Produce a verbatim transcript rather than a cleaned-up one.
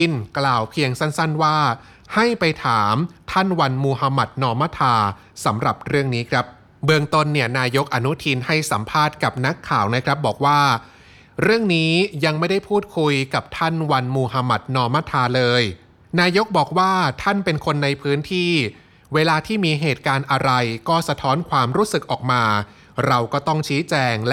อินกล่าวเพียงสั้นๆว่าให้ไปถามท่านวันมูฮัมหมัดนอมัทาสำหรับเรื่องนี้ครับเบื้องต้นเนี่ยนายกอนุทินให้สัมภาษณ์กับนักข่าวนะครับบอกว่าเรื่องนี้ยังไม่ได้พูดคุยกับท่านวันมูฮัมหมัดนอมัทาเลยนายกบอกว่าท่านเป็นคนในพื้นที่เวลาที่มีเหตุการณ์อะไรก็สะท้อนความรู้สึกออกมาเราก็ต้องชี้แจงและ